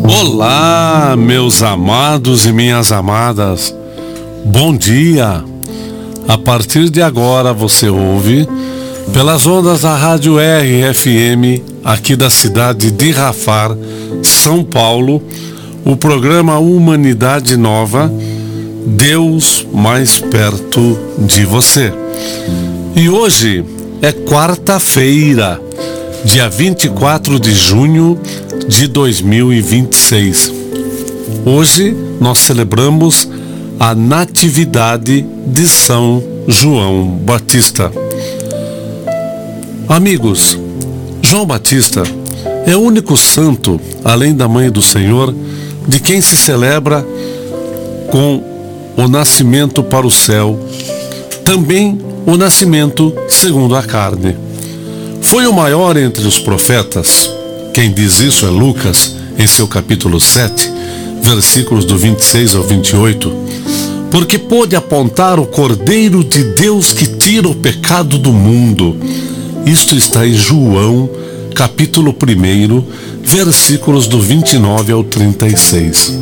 Olá, meus amados e minhas amadas, bom dia. A partir de agora você ouve, pelas ondas da Rádio RFM, aqui da cidade de Rafar, São Paulo, o programa Humanidade Nova, Deus mais perto de você. E hoje é quarta-feira, dia 24 de junho de 2026. Hoje nós celebramos a Natividade de São João Batista. Amigos, João Batista é o único santo, além da Mãe do Senhor, de quem se celebra com o nascimento para o céu, também o nascimento segundo a carne. Foi o maior entre os profetas. Quem diz isso é Lucas, em seu capítulo 7, versículos do 26 ao 28, porque pôde apontar o Cordeiro de Deus que tira o pecado do mundo. Isto está em João, capítulo 1, versículos do 29 ao 36.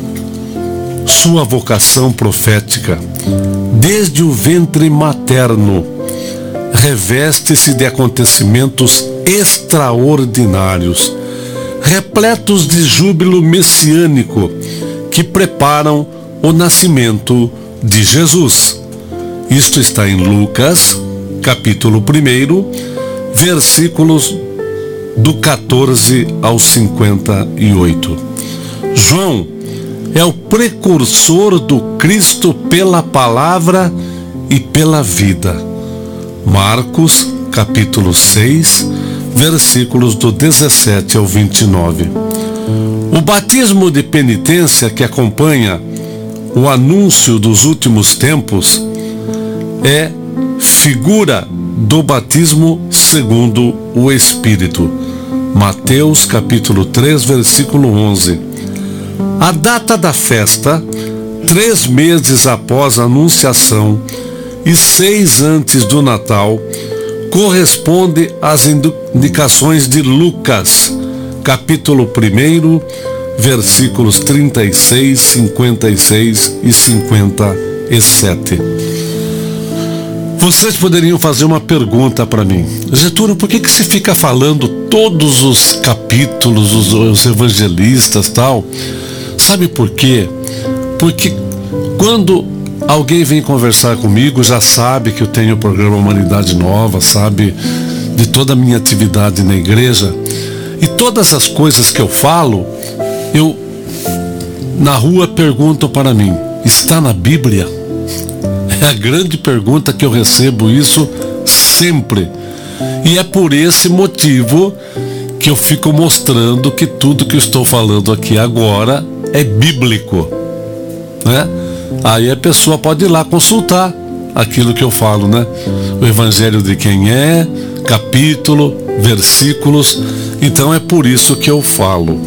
Sua vocação profética, desde o ventre materno, reveste-se de acontecimentos extraordinários, repletos de júbilo messiânico, que preparam o nascimento de Jesus. Isto está em Lucas, capítulo 1, versículos do 14 ao 58. João é o precursor do Cristo pela palavra e pela vida. Marcos, capítulo 6, versículos do 17 ao 29. O batismo de penitência que acompanha o anúncio dos últimos tempos é figura do batismo segundo o Espírito. Mateus, capítulo 3, versículo 11. A data da festa, 3 meses após a anunciação e 6 antes do Natal, corresponde às indicações de Lucas, capítulo 1, versículos 36, 56 e 57. Vocês poderiam fazer uma pergunta para mim: Getúlio, por que se fica falando todos os capítulos, os evangelistas tal? Sabe por quê? Porque quando alguém vem conversar comigo, já sabe que eu tenho o programa Humanidade Nova, sabe de toda a minha atividade na igreja, e todas as coisas que eu falo, na rua perguntam para mim: está na Bíblia? É a grande pergunta que eu recebo isso sempre. E é por esse motivo que eu fico mostrando que tudo que eu estou falando aqui agora é bíblico, né? Aí a pessoa pode ir lá consultar aquilo que eu falo, né? O evangelho de quem é, capítulo, versículos. Então é por isso que eu falo.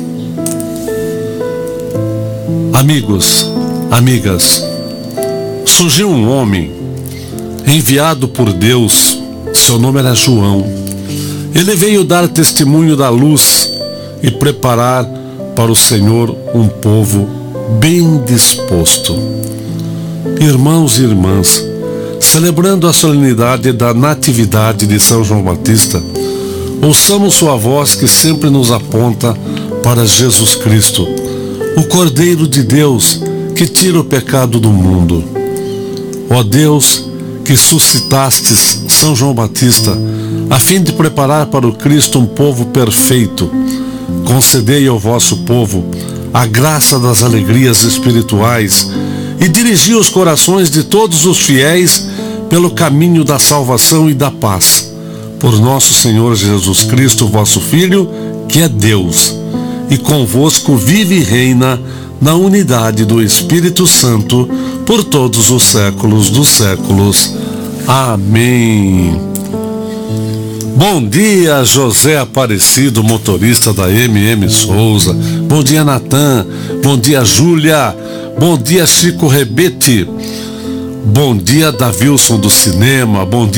Amigos, amigas, surgiu um homem enviado por Deus. Seu nome era João. Ele veio dar testemunho da luz e preparar para o Senhor um povo bem disposto. Irmãos e irmãs, celebrando a solenidade da Natividade de São João Batista, ouçamos sua voz que sempre nos aponta para Jesus Cristo, o Cordeiro de Deus que tira o pecado do mundo. Ó Deus, que suscitastes São João Batista, a fim de preparar para o Cristo um povo perfeito, concedei ao vosso povo a graça das alegrias espirituais e dirigi os corações de todos os fiéis pelo caminho da salvação e da paz. Por nosso Senhor Jesus Cristo, vosso Filho, que é Deus, e convosco vive e reina na unidade do Espírito Santo, por todos os séculos dos séculos. Amém. Bom dia, José Aparecido, motorista da MM Souza. Bom dia, Natan. Bom dia, Júlia. Bom dia, Chico Rebete. Bom dia, Davilson do Cinema. Bom dia,